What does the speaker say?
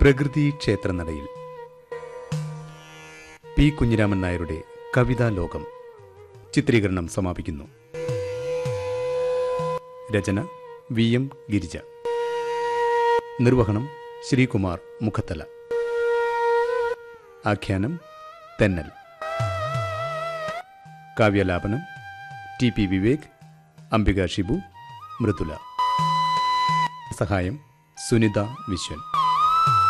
പ്രകൃതി ക്ഷേത്രനടയിൽ പി കുഞ്ഞിരാമൻ നായരുടെ കവിതാ ലോകം ചിത്രീകരണം സമാപിക്കുന്നു. രചന വി എം ഗിരിജ. നിർവഹണം ശ്രീകുമാർ മുഖത്തല. ആഖ്യാനം തെന്നൽ. കാവ്യലാപനം ടി പി വിവേക്, അംബിക ഷിബു, മൃദുല. സഹായം സുനിത വിശ്വൻ.